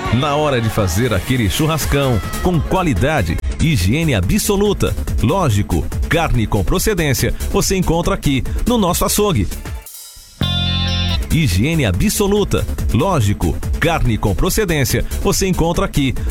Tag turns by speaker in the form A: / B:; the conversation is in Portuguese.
A: Na hora de fazer aquele churrascão com qualidade, higiene absoluta. Lógico, carne com procedência você encontra aqui no nosso açougue. Higiene absoluta. Lógico, carne com procedência você encontra aqui